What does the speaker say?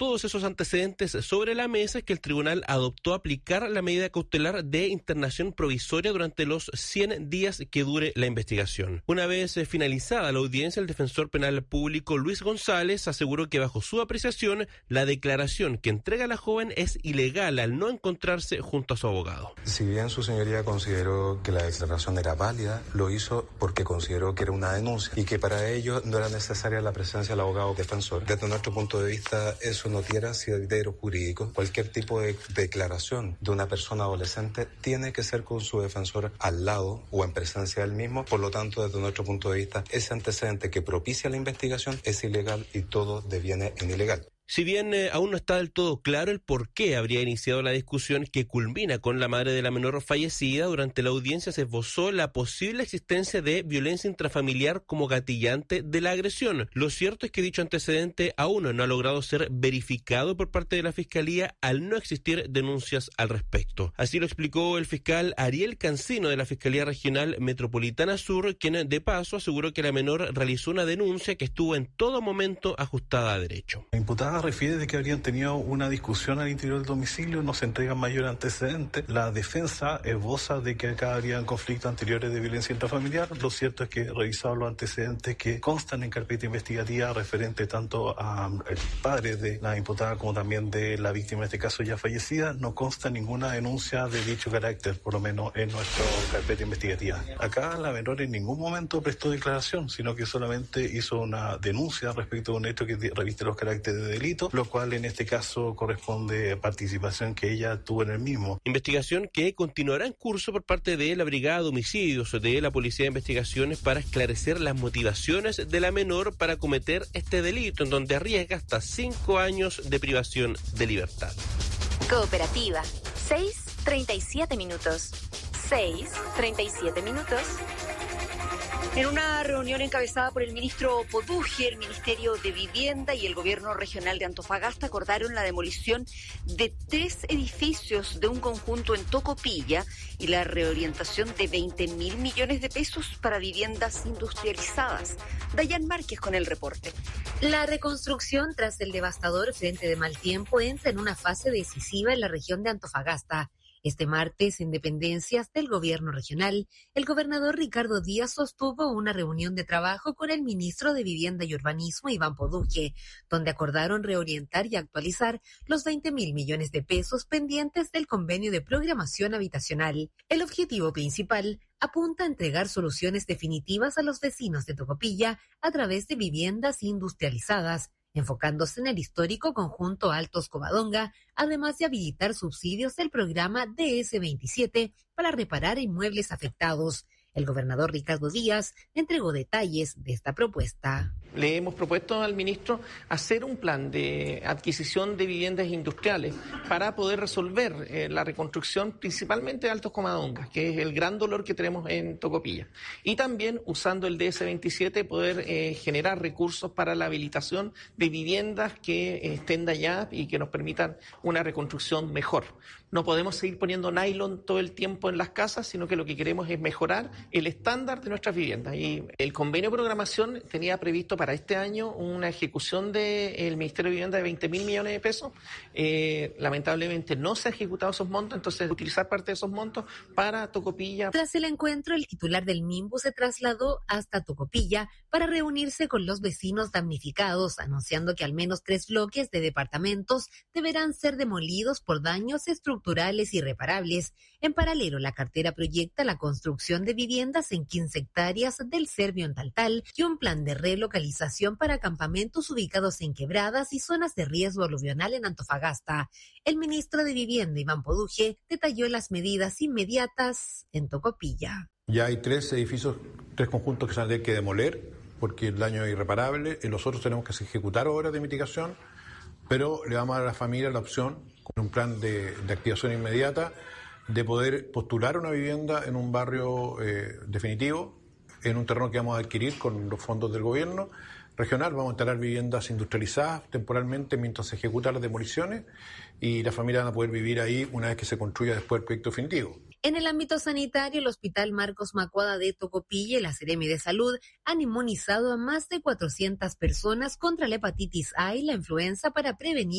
todos esos antecedentes sobre la mesa es que el tribunal adoptó aplicar la medida cautelar de internación provisoria durante los 100 días que dure la investigación. Una vez finalizada la audiencia, el defensor penal público Luis González aseguró que bajo su apreciación, la declaración que entrega la joven es ilegal al no encontrarse junto a su abogado. Si bien su señoría consideró que la declaración era válida, lo hizo porque consideró que era una denuncia y que para ello no era necesaria la presencia del abogado defensor. Desde nuestro punto de vista, eso no tiene asidero jurídico. Cualquier tipo de declaración de una persona adolescente tiene que ser con su defensor al lado o en presencia del mismo. Por lo tanto, desde nuestro punto de vista, ese antecedente que propicia la investigación es ilegal y todo deviene en ilegal. Si bien aún no está del todo claro el por qué habría iniciado la discusión que culmina con la madre de la menor fallecida, durante la audiencia se esbozó la posible existencia de violencia intrafamiliar como gatillante de la agresión. Lo cierto es que dicho antecedente aún no ha logrado ser verificado por parte de la Fiscalía al no existir denuncias al respecto. Así lo explicó el fiscal Ariel Cancino de la Fiscalía Regional Metropolitana Sur, quien de paso aseguró que la menor realizó una denuncia que estuvo en todo momento ajustada a derecho. La imputada refiere de que habrían tenido una discusión al interior del domicilio, no se entregan mayor antecedentes. La defensa esboza de que acá habrían conflictos anteriores de violencia intrafamiliar. Lo cierto es que revisados los antecedentes que constan en carpeta investigativa referente tanto al padre de la imputada como también de la víctima, en este caso ya fallecida, no consta ninguna denuncia de dicho carácter, por lo menos en nuestra carpeta investigativa. Acá la menor en ningún momento prestó declaración, sino que solamente hizo una denuncia respecto a un hecho que reviste los caracteres de delito, lo cual en este caso corresponde a participación que ella tuvo en el mismo. Investigación que continuará en curso por parte de la Brigada de Homicidios de la Policía de Investigaciones para esclarecer las motivaciones de la menor para cometer este delito, en donde arriesga hasta 5 años de privación de libertad. Cooperativa, 6:37 minutos. 6:37 minutos. En una reunión encabezada por el ministro Poduje, el Ministerio de Vivienda y el Gobierno Regional de Antofagasta acordaron la demolición de 3 edificios de un conjunto en Tocopilla y la reorientación de 20.000 millones de pesos para viviendas industrializadas. Dayan Márquez con el reporte. La reconstrucción tras el devastador frente de mal tiempo entra en una fase decisiva en la región de Antofagasta. Este martes, en dependencias del gobierno regional, el gobernador Ricardo Díaz sostuvo una reunión de trabajo con el ministro de Vivienda y Urbanismo, Iván Poduje, donde acordaron reorientar y actualizar los 20.000 millones de pesos pendientes del convenio de programación habitacional. El objetivo principal apunta a entregar soluciones definitivas a los vecinos de Tocopilla a través de viviendas industrializadas, enfocándose en el histórico conjunto Altos Covadonga, además de habilitar subsidios del programa DS27 para reparar inmuebles afectados. El gobernador Ricardo Díaz entregó detalles de esta propuesta. Le hemos propuesto al ministro hacer un plan de adquisición de viviendas industriales para poder resolver la reconstrucción principalmente de Altos Covadonga, que es el gran dolor que tenemos en Tocopilla. Y también, usando el DS27, poder generar recursos para la habilitación de viviendas que estén de allá y que nos permitan una reconstrucción mejor. No podemos seguir poniendo nylon todo el tiempo en las casas, sino que lo que queremos es mejorar el estándar de nuestras viviendas. Y el convenio de programación tenía previsto para este año una ejecución del Ministerio de Vivienda de 20.000 millones de pesos. Lamentablemente no se han ejecutado esos montos, entonces utilizar parte de esos montos para Tocopilla. Tras el encuentro, el titular del MIMBU se trasladó hasta Tocopilla para reunirse con los vecinos damnificados, anunciando que al menos 3 bloques de departamentos deberán ser demolidos por daños estructurales irreparables. En paralelo, la cartera proyecta la construcción de viviendas en 15 hectáreas del Servio en Taltal y un plan de relocalización para campamentos ubicados en quebradas y zonas de riesgo aluvional en Antofagasta. El ministro de Vivienda, Iván Poduje, detalló las medidas inmediatas en Tocopilla. Ya hay 3 edificios, 3 conjuntos que se van a tener que demoler porque el daño es irreparable. En los otros tenemos que ejecutar obras de mitigación, pero le vamos a dar a la familia la opción, con un plan de activación inmediata, de poder postular una vivienda en un barrio definitivo, en un terreno que vamos a adquirir con los fondos del gobierno regional. Vamos a instalar viviendas industrializadas temporalmente mientras se ejecutan las demoliciones y las familias van a poder vivir ahí una vez que se construya después el proyecto definitivo. En el ámbito sanitario, el Hospital Marcos Macuada de Tocopilla y la Seremi de Salud han inmunizado a más de 400 personas contra la hepatitis A y la influenza para prevenir